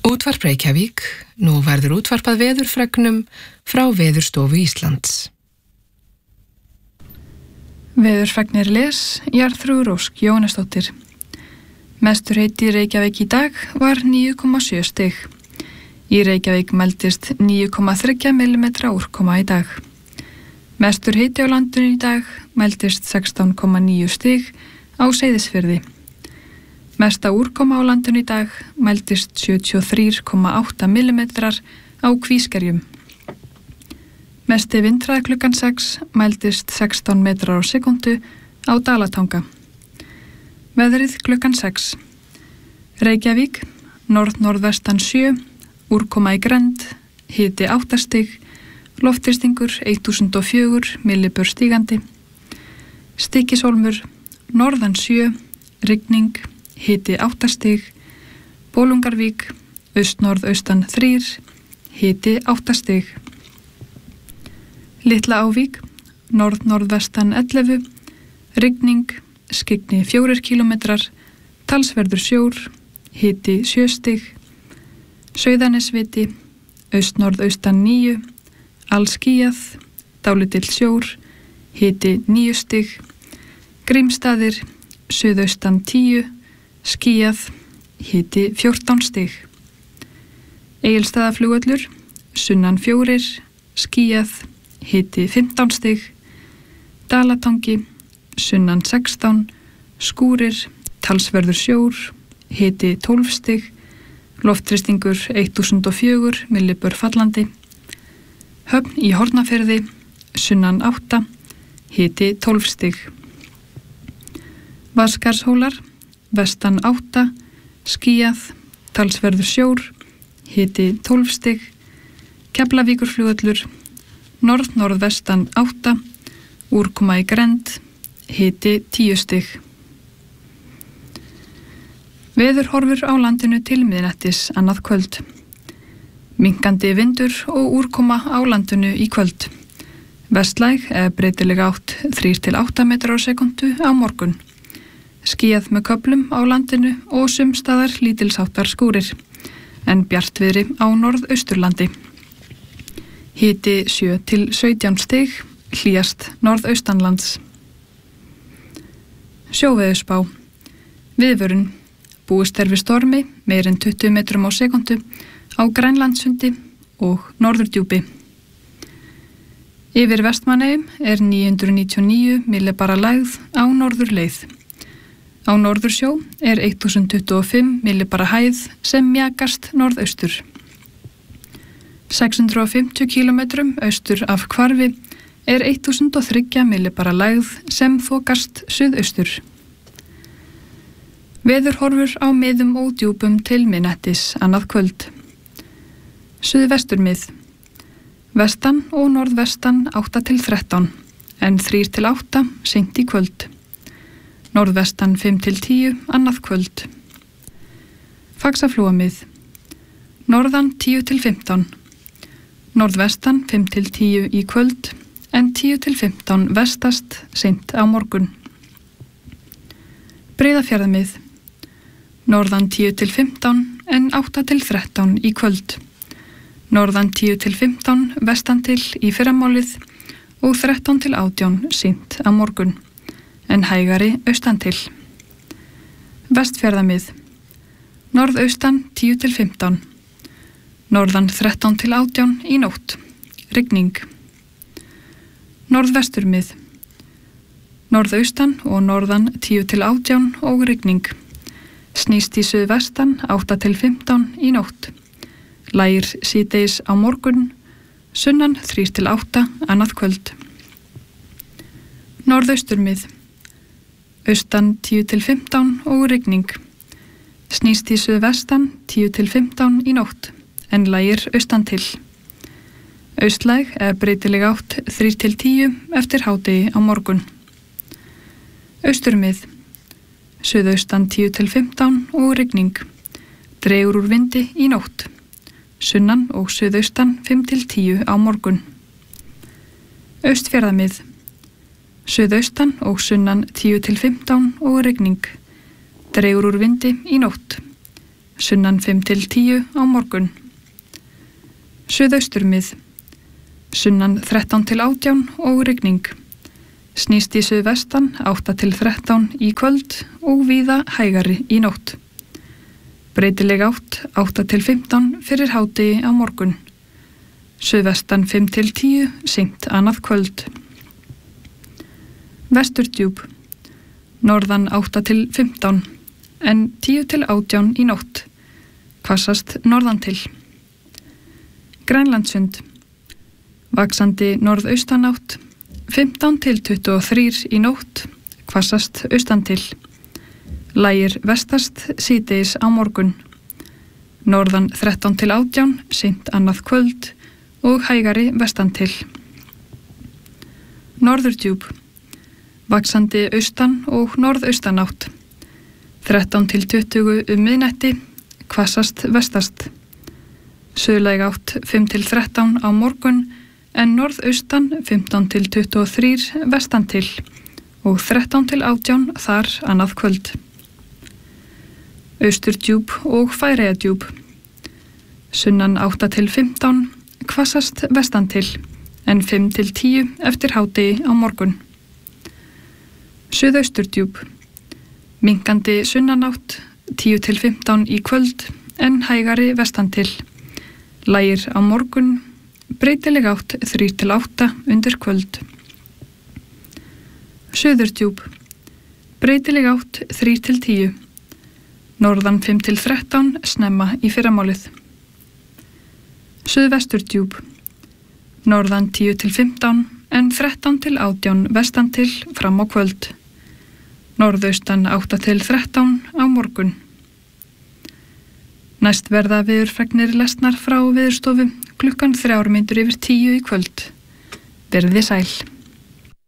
Útvarp Reykjavík, nú verður útvarpað veðurfregnum frá Veðurstofu Íslands. Veðurfregnir les, Jarþrúður Ósk Jóhannesdóttir. Mestur hiti í Reykjavík í dag var 9,7 stig. Í Reykjavík mældist 9,3 mm úrkoma í dag. Mestur hiti á landinu í dag mældist 16,9 stig á Seyðisfirði. Mesta úrkoma á landinu í dag mældist 73,8 mm á Kvískerjum. Mesti vindhraði klukkan 6 mældist 16 metrar á sekundu á Dalatanga. Veðrið klukkan 6. Reykjavík, norð-norðvestan 7, úrkoma í grennd, hiti 8 stig, loftþrýstingur 1004 millibör stígandi. Stykkishólmur, norðan 7, rigning, hiti 8 stig, Bolungarvík, austnorðaustan 3, hiti 8 stig. Litla Ávík, norð-norðvestan 11, rigning, skyggni 4 kilometrar, talsverður sjór, hiti 7 stig. Sauðanesviti, austnorðaustan 9, allskýjað, dálítill sjór, hiti 9 stig. Grímsstaðir, suðaustan 10, skýjað, hiti 14 stig. Egilsstaðaflugvöllur, sunnan 4, skýjað, hiti 15 stig. Dalatangi, sunnan 16, skúrir, talsverður sjór, hiti 12 stig. Loftþrýstingur 1004 millibör fallandi. Höfn í Hornafirði, sunnan 8, hiti 12 stig. Vatnskarðshólar, vestan 8, skýjað, talsverður sjór, hiti 12 stig. Keflavíkurflugvöllur, norð-norðvestan 8, úrkoma í grennd, hiti 10 stig. Veðurhorfur á landinu til miðnættis annað kvöld. Minkandi vindur og úrkoma á landinu í kvöld. Vestlæg eða breytileg átt 3-8 metrar á sekundu á morgun. Skýjað með köflum á landinu og sumstaðar lítilsháttar skúrir, en bjartviðri á norðausturlandi. Hiti 7-17 stig, hlýjast norðaustanlands. Sjóveðurspá. Viðvörun. Búist er við stormi, meir en 20 metrum á sekundu, á Grænlandssundi og Norðurdjúpi. Yfir Vestmannaeyjum er 999 millibara lægð á norðurleið. Á Norðursjó er 1025 millibara hæð sem mjakast norðaustur. 650 kilometrum austur af Hvarfi er 1003 millibara lægð sem þokast suðaustur. Veðurhorfur á miðum og djúpum til miðnættis annað kvöld. Suðvesturmið. Vestan og norðvestan 8-13, en 3-8 seint í kvöld. Norðvestan 5-10 annað kvöld. Faxaflóamið. Norðan 10-15. Norðvestan 5-10 í kvöld, en 10-15 vestast seint á morgun. Breiðafjarðamið. Norðan 10-15 en 8-13 í kvöld. Norðan 10-15 vestan til í fyrramálið og 13-18 seint á morgun, en hægari austan til. Vestfjarðamið. Norðaustan 10-15. Norðan 13-18 í nótt. Rigning. Norðvesturmið. Norðaustan og norðan 10-18 og rigning. Snýst í suðvestan 8-15 í nótt. Lægir síðdegis á morgun, sunnan 3-8 annað kvöld. Norðausturmið. Austan 10-15 og rigning. Snýst í suðvestan 10-15 í nótt, en lægir austan til. Austlæg eða breytileg átt 3-10 eftir hádegi á morgun. Austurmið. Suðaustan 10-15 og rigning. Dregur úr vindi í nótt. Sunnan og suðaustan 5-10 á morgun. Austfjarðamið. Suðaustan og sunnan 10-15 og rigning. Dregur úr vindi í nótt. sunnan 5-10 á morgun. Suðausturmið, sunnan 13-18 og rigning. Snýst í suðvestan 8-13 í kvöld og víða hægari í nótt. Breytileg átt 8-15 fyrir hádegi á morgun. Suðvestan 5-10 seint annað kvöld. Vesturdjúp, norðan 8-15 en 10-18 í nótt. Hvassast norðan til. Grænlandssund, vaxandi norðaustanátt 15-23 í nótt. Hvassast austan til. Lægir vestast síðdegis á morgun. Norðan 13-18 seint annað kvöld og hægari vestan til. Norðurdjúp, vaxandi austan og norðaustanátt 13-20 miðnætti. Hvassast vestast. Suðlæg átt 5-13 á morgun en norðaustan 15-23 vestan til og 13-18 þar annað kvöld. Austurdjúp og Færeyjadjúp, sunnan 8-15, hvassast vestan til en 5-10 eftir hádegi á morgun. Suðausturdjúp, minkandi sunnanátt 10-15 í kvöld en hægari vestan til. Lægir á morgun, breytileg átt 3-8 undir kvöld. Suðurdjúp, breytileg átt 3-10, norðan 5-13 snemma í fyrramálið. Suðvesturdjúp, norðan 10-15 en 13-18 vestan til fram á kvöld. Norðaustan 8-13 á morgun. Næst verða veðurfregnir lesnar frá Veðurstofu klukkan 9:03 í kvöld. Verið þið sæl.